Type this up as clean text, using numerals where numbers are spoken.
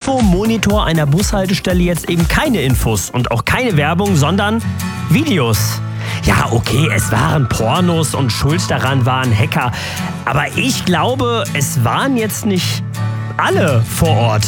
Infomonitor einer Bushaltestelle jetzt eben keine Infos und auch keine Werbung, sondern Videos. Ja, okay, es waren Pornos und schuld daran waren Hacker. Aber ich glaube, es waren jetzt nicht alle vor Ort.